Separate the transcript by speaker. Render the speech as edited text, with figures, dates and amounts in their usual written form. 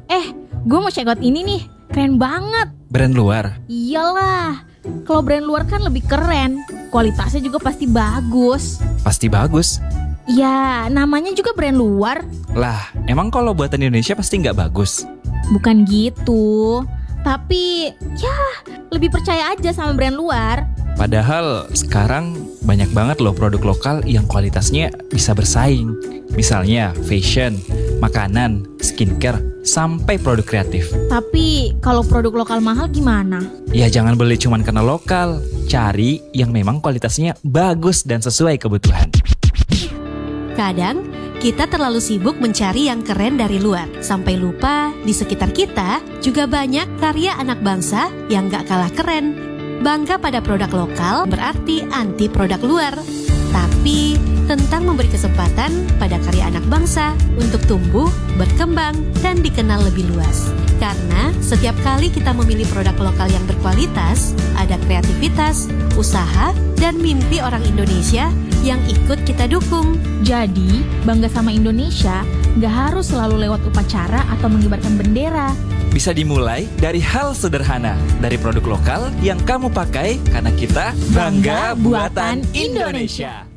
Speaker 1: Gue mau check out ini nih, keren banget.
Speaker 2: Brand luar?
Speaker 1: Iyalah, kalau brand luar kan lebih keren, kualitasnya juga pasti bagus.
Speaker 2: Pasti bagus?
Speaker 1: Ya, namanya juga brand luar.
Speaker 2: Lah, emang kalau buatan Indonesia pasti nggak bagus?
Speaker 1: Bukan gitu, tapi ya lebih percaya aja sama brand luar.
Speaker 2: Padahal sekarang banyak banget loh produk lokal yang kualitasnya bisa bersaing. Misalnya fashion, makanan, skincare, sampai produk kreatif.
Speaker 1: Tapi kalau produk lokal mahal gimana?
Speaker 2: Ya jangan beli cuman karena lokal. Cari yang memang kualitasnya bagus dan sesuai kebutuhan.
Speaker 3: Kadang kita terlalu sibuk mencari yang keren dari luar, sampai lupa di sekitar kita juga banyak karya anak bangsa yang gak kalah keren. Bangga pada produk lokal berarti anti produk luar. Tapi tentang memberi kesempatan pada karya anak bangsa untuk tumbuh, berkembang, dan dikenal lebih luas. Karena setiap kali kita memilih produk lokal yang berkualitas, ada kreativitas, usaha, dan mimpi orang Indonesia yang ikut kita dukung.
Speaker 1: Jadi, bangga sama Indonesia nggak harus selalu lewat upacara atau mengibarkan bendera.
Speaker 2: Bisa dimulai dari hal sederhana, dari produk lokal yang kamu pakai karena kita bangga buatan Indonesia.